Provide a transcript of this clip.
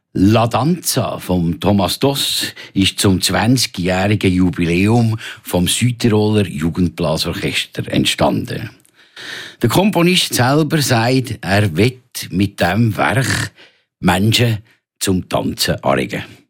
La Danza von Thomas Doss ist zum 20-jährigen Jubiläum vom Südtiroler Jugendblasorchester entstanden. Der Komponist selber sagt, er will mit diesem Werk Menschen zum Tanzen anregen.